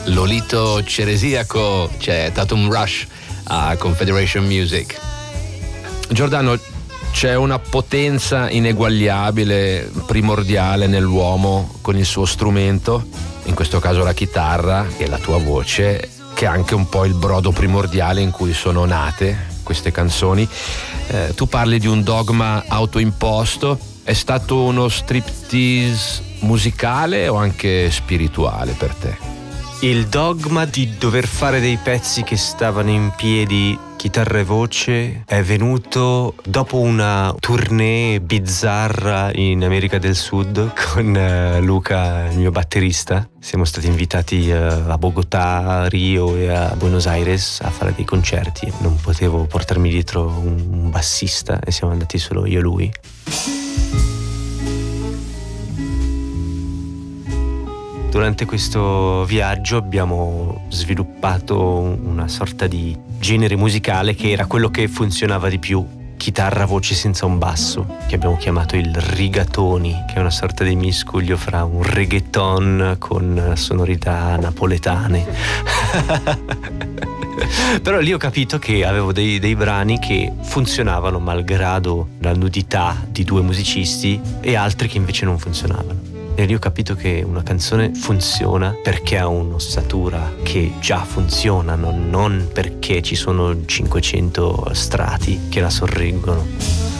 Lolito Ceresiaco, c'è Tatum Rush a Confederation Music. Giordano, c'è una potenza ineguagliabile, primordiale nell'uomo con il suo strumento, in questo caso la chitarra e la tua voce, che è anche un po' il brodo primordiale in cui sono nate queste canzoni. Tu parli di un dogma autoimposto. È stato uno striptease musicale o anche spirituale per te? Il dogma di dover fare dei pezzi che stavano in piedi, chitarra e voce, è venuto dopo una tournée bizzarra in America del Sud con Luca, il mio batterista. Siamo stati invitati a Bogotà, a Rio e a Buenos Aires a fare dei concerti. Non potevo portarmi dietro un bassista e siamo andati solo io e lui. Durante questo viaggio abbiamo sviluppato una sorta di genere musicale che era quello che funzionava di più: chitarra, voce senza un basso, che abbiamo chiamato il rigatoni, che è una sorta di miscuglio fra un reggaeton con sonorità napoletane. Però lì ho capito che avevo dei brani che funzionavano malgrado la nudità di due musicisti e altri che invece non funzionavano. E lì ho capito che una canzone funziona perché ha un'ossatura che già funziona, non perché ci sono 500 strati che la sorreggono.